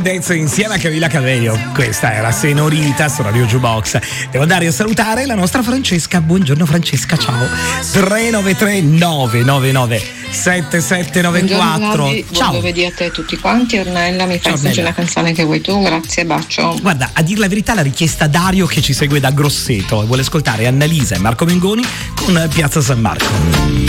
Mendez insieme a Camilla Cabello. Questa era Senorita su Radio Jukebox. Devo andare a salutare la nostra Francesca. Buongiorno Francesca, ciao. 393 999 7794. Ciao. Buon giovedì a te e tutti quanti. Ornella, mi fai assaggiare la canzone che vuoi tu? Grazie, bacio. Guarda, a dir la verità l'ha richiesta Dario, che ci segue da Grosseto e vuole ascoltare Annalisa e Marco Mengoni con Piazza San Marco.